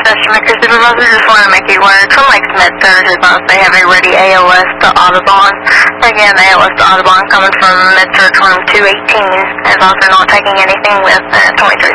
Maker Supervisor, just want to make you aware, Twin Lakes Med-Surg is on they have a ready ALS to Audubon. Again, ALS to Audubon coming from Med-Surg room 218 is also not taking anything with 23